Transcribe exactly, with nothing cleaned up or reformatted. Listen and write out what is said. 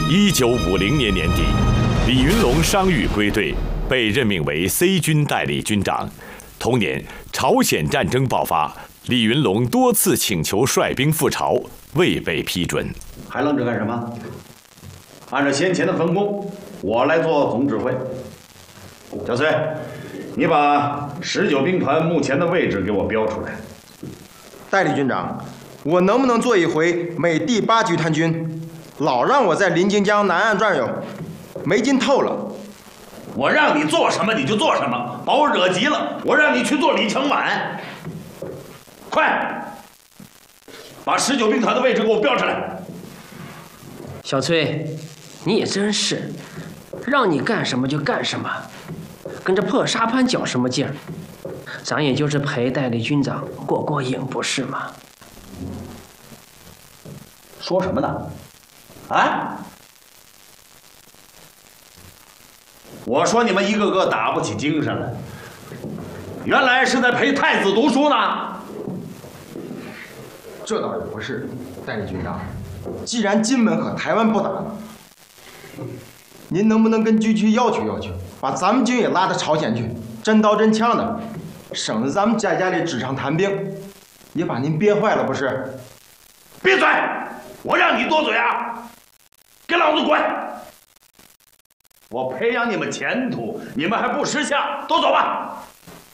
一九五零年年底，李云龙伤愈归队，被任命为 C 军代理军长。同年，朝鲜战争爆发，李云龙多次请求率兵赴朝，未被批准。 还愣着干什么？按照先前的分工，我来做总指挥。小崔，你把十九兵团目前的位置给我标出来。 代理军长，我能不能做一回美第八集团军？老让我在临津江南岸转悠，没劲透了。 我让你做什么你就做什么，把我惹急了，我让你去做李承晚。快，把十九兵团的位置给我标出来。 小崔，你也真是，让你干什么就干什么，跟这破沙盘搅什么劲儿？咱也就是陪代理军长过过瘾，不是吗？ 说什么呢？啊？我说你们一个个打不起精神来，原来是在陪太子读书呢。 这倒也不是，代理军长。既然金门和台湾不打了，您能不能跟军区要求要求，把咱们军也拉到朝鲜去，真刀真枪的，省得咱们在家里纸上谈兵，也把您憋坏了不是？ 闭嘴！我让你多嘴啊！给老子滚！我培养你们前途，你们还不识相，都走吧。